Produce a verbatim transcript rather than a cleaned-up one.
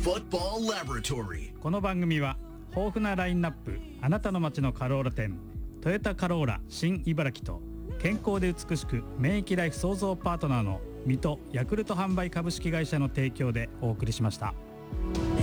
Football Laboratory。 この番組は豊富なラインナップ、あなたの街のカローラ店、トヨタカローラ新茨城と、健康で美しく免疫ライフ創造パートナーの水戸ヤクルト販売株式会社の提供でお送りしました。